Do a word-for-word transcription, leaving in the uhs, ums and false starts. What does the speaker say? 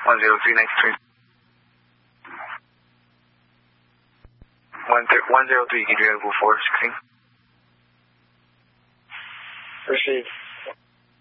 one zero three nine three. one zero three, keep your available four sixteen. Received.